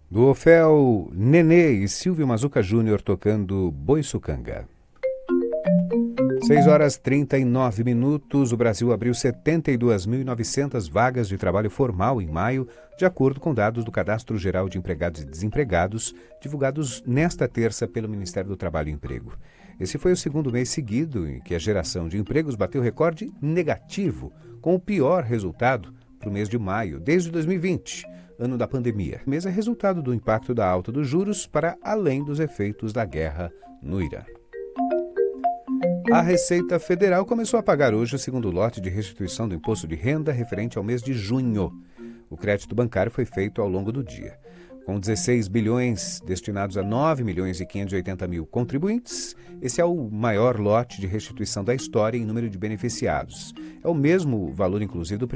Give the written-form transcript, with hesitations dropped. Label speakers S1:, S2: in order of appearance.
S1: Do Ofel, Nenê e Silvio Mazuca Júnior tocando Boiçucanga. 6h39. O Brasil abriu 72.900 vagas de trabalho formal em maio, de acordo com dados do Cadastro Geral de Empregados e Desempregados, divulgados nesta terça pelo Ministério do Trabalho e Emprego. Esse foi o segundo mês seguido em que a geração de empregos bateu recorde negativo, com o pior resultado para o mês de maio, desde 2020, ano da pandemia. O mês é resultado do impacto da alta dos juros para além dos efeitos da guerra no Irã. A Receita Federal começou a pagar hoje o segundo lote de restituição do imposto de renda referente ao mês de junho. O crédito bancário foi feito ao longo do dia. Com 16 bilhões destinados a 9.580.000 contribuintes, esse é o maior lote de restituição da história em número de beneficiados. É o mesmo valor, inclusive, do